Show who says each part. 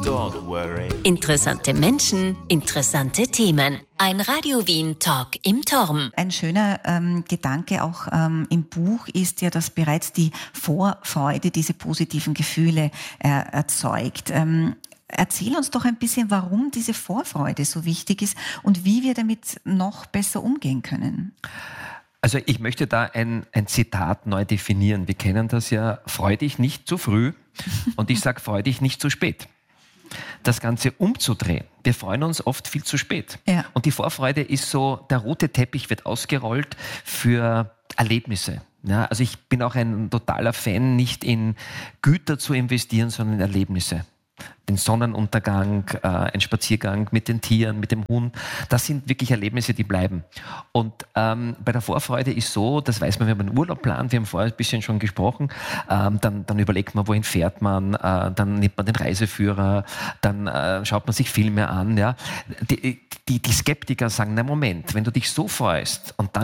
Speaker 1: Don't worry.
Speaker 2: Interessante Menschen, interessante Themen. Ein Radio Wien Talk im Turm.
Speaker 3: Ein schöner Gedanke auch im Buch ist ja, dass bereits die Vorfreude diese positiven Gefühle erzeugt. Erzähl uns doch ein bisschen, warum diese Vorfreude so wichtig ist und wie wir damit noch besser umgehen können.
Speaker 4: Also ich möchte da ein Zitat neu definieren. Wir kennen das ja: freu dich nicht zu früh, und ich sage, freu dich nicht zu spät. Das Ganze umzudrehen. Wir freuen uns oft viel zu spät. Ja. Und die Vorfreude ist so, der rote Teppich wird ausgerollt für Erlebnisse. Ja, also ich bin auch ein totaler Fan, nicht in Güter zu investieren, sondern in Erlebnisse. Den Sonnenuntergang, ein Spaziergang mit den Tieren, mit dem Hund, das sind wirklich Erlebnisse, die bleiben. Und bei der Vorfreude ist so, das weiß man, wenn man einen Urlaub plant, wir haben vorher ein bisschen schon gesprochen, dann überlegt man, wohin fährt man, dann nimmt man den Reiseführer, dann schaut man sich Filme an. Ja. Die Skeptiker sagen, na Moment, wenn du dich so freust und dann